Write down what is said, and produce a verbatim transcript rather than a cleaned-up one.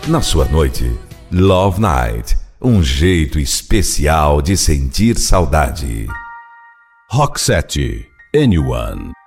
Na sua noite, Love Night, um jeito especial de sentir saudade. Roxette, Anyone.